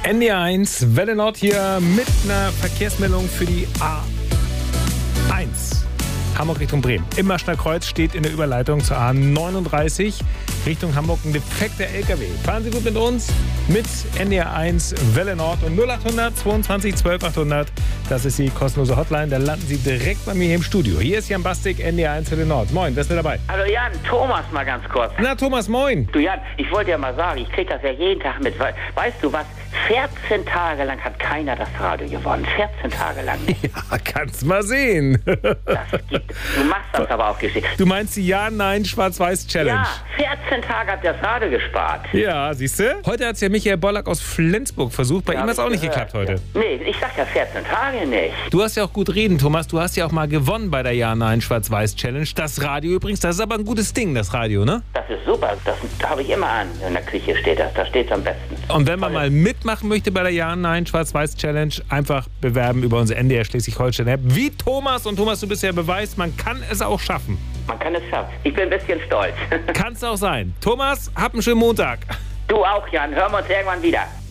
NDR1, Welle Nord hier mit einer Verkehrsmeldung für die A1. Hamburg Richtung Bremen. Im Maschner Kreuz steht in der Überleitung zur A39 Richtung Hamburg ein defekter LKW. Fahren Sie gut mit uns mit NDR1 Welle Nord und 0800 22 12 800. Das ist die kostenlose Hotline. Da landen Sie direkt bei mir hier im Studio. Hier ist Jan Bastik, NDR1 Welle Nord. Moin, wer ist mit dabei? Hallo Jan, Thomas mal ganz kurz. Na Thomas, moin. Du Jan, ich wollte ja mal sagen, ich krieg das ja jeden Tag mit. Weißt du was? 14 Tage lang hat keiner das Radio gewonnen. 14 Tage lang. Ja, kannst mal sehen. Du machst das aber auch geschickt. Du meinst die Ja-Nein-Schwarz-Weiß-Challenge? Ja, 14 Tage hat das Radio gespart. Ja, siehst du? Heute hat es ja Michael Bollack aus Flensburg versucht. Bei ihm hat es auch nicht geklappt heute. Ja. Nee, ich sag ja 14 Tage nicht. Du hast ja auch gut reden, Thomas. Du hast ja auch mal gewonnen bei der Ja-Nein-Schwarz-Weiß-Challenge. Das Radio übrigens, das ist aber ein gutes Ding, das Radio, ne? Das ist super. Das habe ich immer an. In der Küche steht das. Da steht es am besten. Und wenn man mal mitmachen möchte bei der Ja-Nein-Schwarz-Weiß-Challenge, einfach bewerben über unsere NDR Schleswig-Holstein-App. Wie Thomas. Und Thomas, du bist ja Beweis, man kann es auch schaffen. Man kann es schaffen. Ich bin ein bisschen stolz. Kann's auch sein. Thomas, hab einen schönen Montag. Du auch, Jan. Hören wir uns irgendwann wieder.